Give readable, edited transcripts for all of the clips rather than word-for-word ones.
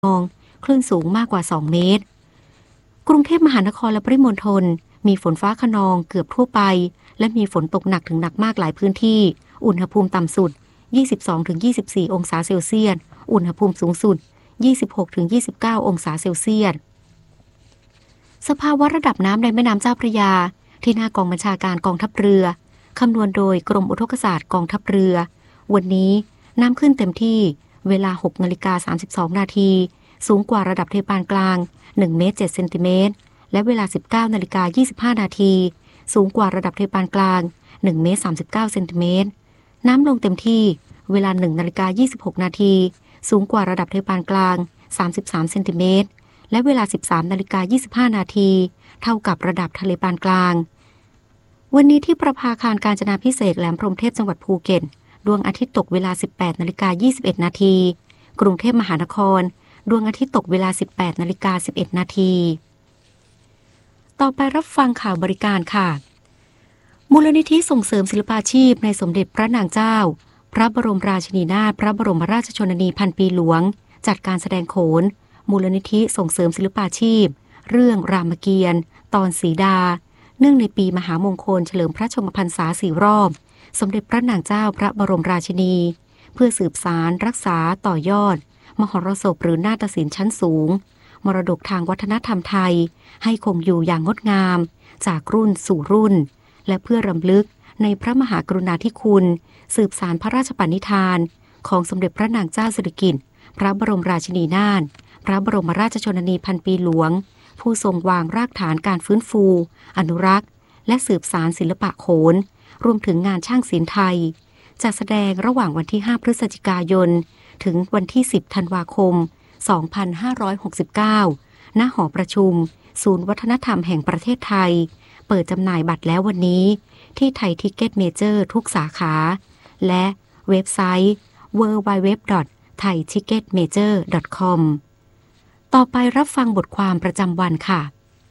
องคลื่นสูงมากกว่า2 เมตรกรุงเทพมหานครและปริมณฑลมีฝนฟ้าคะนองเกือบทั่วไปและมีฝนตกหนักถึงหนักมากหลายพื้นที่อุณหภูมิต่ำสุด 22-24 องศาเซลเซียสอุณหภูมิสูงสุด 26-29 องศาเซลเซียสสภาวะระดับน้ำในแม่น้ำเจ้าพระยาที่หน้ากองบัญชาการกองทัพเรือคำนวณโดยกรมอุทกศาสตร์กองทัพเรือวันนี้น้ำขึ้นเต็มที่เวลา 6:32 นาทีสูงกว่าระดับเทปานกลาง1 เมตร 7 เซนติเมตรและเวลา 19:25 นาทีสูงกว่าระดับเทปานกลาง1 เมตร 39 เซนติเมตรน้ำลงเต็มที่เวลา 1:26 นาทีสูงกว่าระดับเทปานกลาง33 เซนติเมตรและเวลา 13:25 นาทีเท่ากับระดับทะเลปานกลางวันนี้ที่ประภาคารกาญจนาภิเษกแหลมพรหมเทพจังหวัดภูเก็ตดวงอาทิตย์ตกเวลา 18:21 นาทีกรุงเทพมหานครดวงอาทิตย์ตกเวลา 18:11 นาทีต่อไปรับฟังข่าวบริการค่ะมูลนิธิส่งเสริมศิลปาชีพในสมเด็จพระนางเจ้าพระบรมราชินีนาถพระบรมราชชนนีพันปีหลวงจัดการแสดงโขนมูลนิธิส่งเสริมศิลปาชีพเรื่องรามเกียรติ์ตอนสีดาเนื่องในปีมหามงคลเฉลิมพระชนมพรรษา4 รอบสมเด็จพระนางเจ้าพระบรมราชินีเพื่อสืบสานรักษาต่อยอดมหรสพหรือนาฏศิลป์ชั้นสูงมรดกทางวัฒนธรรมไทยให้คงอยู่อย่างงดงามจากรุ่นสู่รุ่นและเพื่อรำลึกในพระมหากรุณาธิคุณสืบสานพระราชปณิธานของสมเด็จพระนางเจ้าสิริกิติ์พระบรมราชินีนาถพระบรมราชชนนีพันปีหลวงผู้ทรงวางรากฐานการฟื้นฟูอนุรักษ์และสืบสานศิลปะโขนรวมถึงงานช่างศิลป์ไทยจัดแสดงระหว่างวันที่ 5 พฤศจิกายนถึงวันที่ 10 ธันวาคม 2569 ณ หอประชุมศูนย์วัฒนธรรมแห่งประเทศไทยเปิดจำหน่ายบัตรแล้ววันนี้ที่ไทยทิกเก็ตเมเจอร์ทุกสาขาและเว็บไซต์ www.thaiticketmajor.com ต่อไปรับฟังบทความประจำวันค่ะ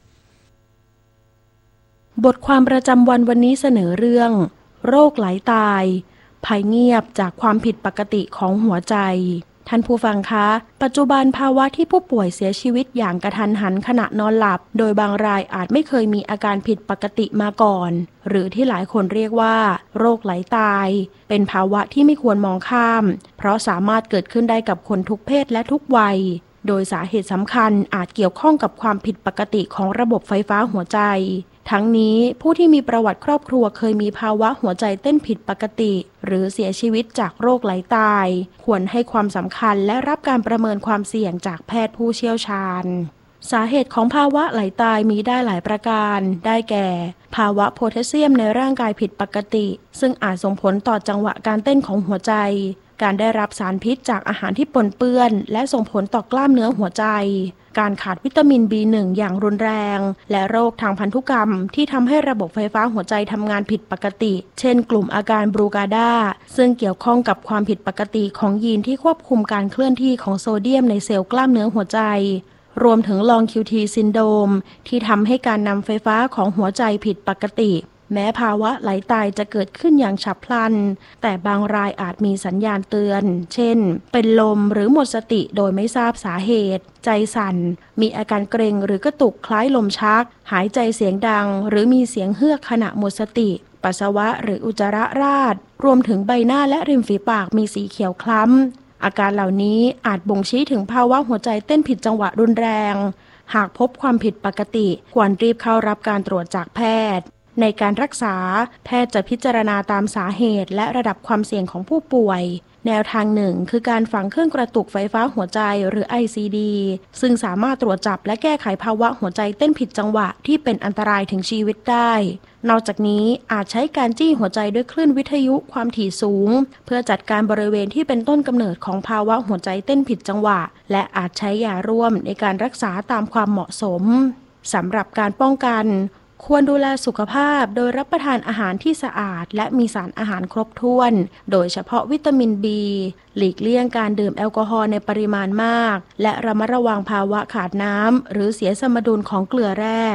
บทความประจำวันวันนี้เสนอเรื่องโรคไหลตายภัยเงียบจากความผิดปกติของหัวใจท่านผู้ฟังคะปัจจุบันภาวะที่ผู้ป่วยเสียชีวิตอย่างกระทันหันขณะนอนหลับโดยบางรายอาจไม่เคยมีอาการผิดปกติมาก่อนหรือที่หลายคนเรียกว่าโรคไหลตายเป็นภาวะที่ไม่ควรมองข้ามเพราะสามารถเกิดขึ้นได้กับคนทุกเพศและทุกวัยโดยสาเหตุสำคัญอาจเกี่ยวข้องกับความผิดปกติของระบบไฟฟ้าหัวใจทั้งนี้ผู้ที่มีประวัติครอบครัวเคยมีภาวะหัวใจเต้นผิดปกติหรือเสียชีวิตจากโรคไหลตายควรให้ความสำคัญและรับการประเมินความเสี่ยงจากแพทย์ผู้เชี่ยวชาญสาเหตุของภาวะไหลตายมีได้หลายประการได้แก่ภาวะโพแทสเซียมในร่างกายผิดปกติซึ่งอาจส่งผลต่อจังหวะการเต้นของหัวใจการได้รับสารพิษจากอาหารที่ปนเปื้อนและส่งผลต่อกล้ามเนื้อหัวใจการขาดวิตามิน B1 อย่างรุนแรงและโรคทางพันธุกรรมที่ทำให้ระบบไฟฟ้าหัวใจทำงานผิดปกติเช่นกลุ่มอาการบรูกาดาซึ่งเกี่ยวข้องกับความผิดปกติของยีนที่ควบคุมการเคลื่อนที่ของโซเดียมในเซลล์กล้ามเนื้อหัวใจรวมถึงลอง QT ซินโดรมที่ทำให้การนำไฟฟ้าของหัวใจผิดปกติแม้ภาวะไหลตายจะเกิดขึ้นอย่างฉับพลันแต่บางรายอาจมีสัญญาณเตือนเช่นเป็นลมหรือหมดสติโดยไม่ทราบสาเหตุใจสั่นมีอาการเกร็งหรือกระตุกคล้ายลมชักหายใจเสียงดังหรือมีเสียงเฮือกขณะหมดสติปัสสาวะหรืออุจจาระราดรวมถึงใบหน้าและริมฝีปากมีสีเขียวคล้ำอาการเหล่านี้อาจบ่งชี้ถึงภาวะหัวใจเต้นผิดจังหวะรุนแรงหากพบความผิดปกติควรรีบเข้ารับการตรวจจากแพทย์ในการรักษาแพทย์จะพิจารณาตามสาเหตุและระดับความเสี่ยงของผู้ป่วยแนวทางหนึ่งคือการฝังเครื่องกระตุกไฟฟ้าหัวใจหรือ ICD ซึ่งสามารถตรวจจับและแก้ไขภาวะหัวใจเต้นผิดจังหวะที่เป็นอันตรายถึงชีวิตได้นอกจากนี้อาจใช้การจี้หัวใจด้วยคลื่นวิทยุความถี่สูงเพื่อจัดการบริเวณที่เป็นต้นกำเนิดของภาวะหัวใจเต้นผิดจังหวะและอาจใช้ยาร่วมในการรักษาตามความเหมาะสมสำหรับการป้องกันควรดูแลสุขภาพโดยรับประทานอาหารที่สะอาดและมีสารอาหารครบถ้วนโดยเฉพาะวิตามิน B หลีกเลี่ยงการดื่มแอลกอฮอล์ในปริมาณมากและระมัดระวังภาวะขาดน้ำหรือเสียสมดุลของเกลือแร่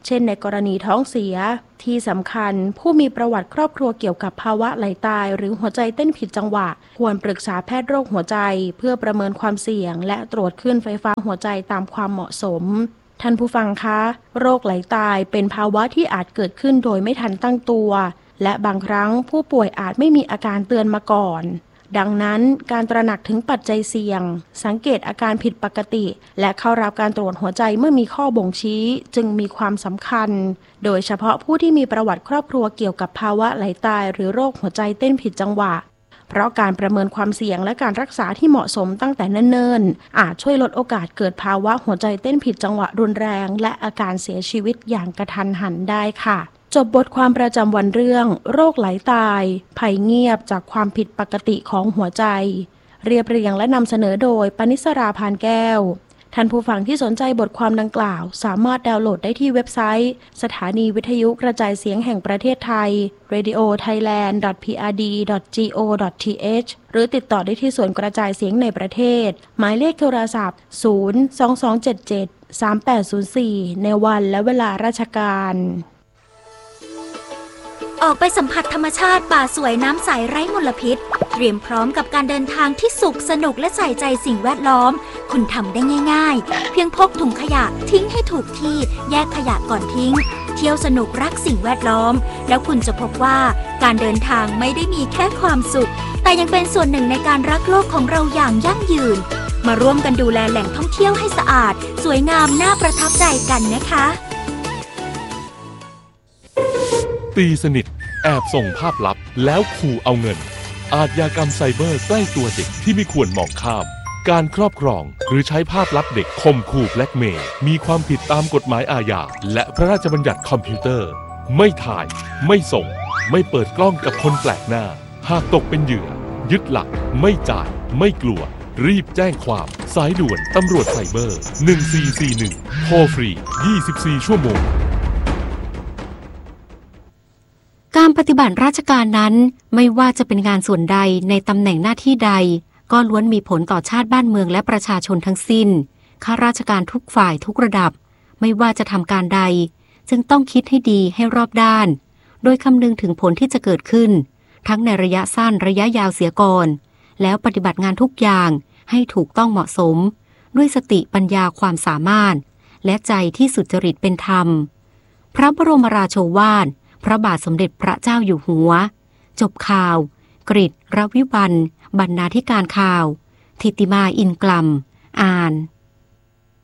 เช่นในกรณีท้องเสียที่สำคัญผู้มีประวัติครอบครัวเกี่ยวกับภาวะไหลตายหรือหัวใจเต้นผิดจังหวะควรปรึกษาแพทย์โรคหัวใจเพื่อประเมินความเสี่ยงและตรวจคลื่นไฟฟ้าหัวใจตามความเหมาะสมท่านผู้ฟังคะโรคไหลตายเป็นภาวะที่อาจเกิดขึ้นโดยไม่ทันตั้งตัวและบางครั้งผู้ป่วยอาจไม่มีอาการเตือนมาก่อนดังนั้นการตระหนักถึงปัจจัยเสี่ยงสังเกตอาการผิดปกติและเข้ารับการตรวจหัวใจเมื่อมีข้อบ่งชี้จึงมีความสำคัญโดยเฉพาะผู้ที่มีประวัติครอบครัวเกี่ยวกับภาวะไหลตายหรือโรคหัวใจเต้นผิดจังหวะเพราะการประเมินความเสี่ยงและการรักษาที่เหมาะสมตั้งแต่เนิ่นๆอาจช่วยลดโอกาสเกิดภาวะหัวใจเต้นผิดจังหวะรุนแรงและอาการเสียชีวิตอย่างกระทันหันได้ค่ะจบบทความประจำวันเรื่องโรคไหลตายภัยเงียบจากความผิดปกติของหัวใจเรียบเรียงและนำเสนอโดยปณิสราพานแก้วท่านผู้ฟังที่สนใจบทความดังกล่าวสามารถดาวน์โหลดได้ที่เว็บไซต์สถานีวิทยุกระจายเสียงแห่งประเทศไทย radiothailand.prd.go.th หรือติดต่อได้ที่ส่วนกระจายเสียงในประเทศหมายเลขโทรศัพท์022773804ในวันและเวลาราชการออกไปสัมผัสธรรมชาติป่าสวยน้ำใสไร้มลพิษเตรียมพร้อมกับการเดินทางที่สุขสนุกและใส่ใจสิ่งแวดล้อมคุณทำได้ง่ายๆเพียงพกถุงขยะทิ้งให้ถูกที่แยกขยะก่อนทิ้งเที่ยวสนุกรักสิ่งแวดล้อมแล้วคุณจะพบว่าการเดินทางไม่ได้มีแค่ความสุขแต่ยังเป็นส่วนหนึ่งในการรักโลกของเราอย่างยั่งยืนมาร่วมกันดูแลแหล่งท่องเที่ยวให้สะอาดสวยงามน่าประทับใจกันนะคะตีสนิทแอบส่งภาพลับแล้วขู่เอาเงินอาชญากรรมไซเบอร์ใกล้ตัวเด็กที่ไม่ควรมองข้ามการครอบครองหรือใช้ภาพลับเด็กข่มขู่แบล็กเมย์มีความผิดตามกฎหมายอาญาและพระราชบัญญัติคอมพิวเตอร์ไม่ถ่ายไม่ส่งไม่เปิดกล้องกับคนแปลกหน้าหากตกเป็นเหยื่อยึดหลักไม่จ่ายไม่กลัวรีบแจ้งความสายด่วนตำรวจไซเบอร์1441โทรฟรี24 ชั่วโมงการปฏิบัติราชการนั้นไม่ว่าจะเป็นงานส่วนใดในตำแหน่งหน้าที่ใดก็ล้วนมีผลต่อชาติบ้านเมืองและประชาชนทั้งสิ้นข้าราชการทุกฝ่ายทุกระดับไม่ว่าจะทำการใดจึงต้องคิดให้ดีให้รอบด้านโดยคำนึงถึงผลที่จะเกิดขึ้นทั้งในระยะสั้นระยะยาวเสียก่อนแล้วปฏิบัติงานทุกอย่างให้ถูกต้องเหมาะสมด้วยสติปัญญาความสามารถและใจที่สุจริตเป็นธรรมพระบรมราโชวาทพระบาทสมเด็จพระเจ้าอยู่หัวจบข่าวกฤษ รวิวรรณ บรรณาธิการข่าวธิติมาอินกลัมอ่าน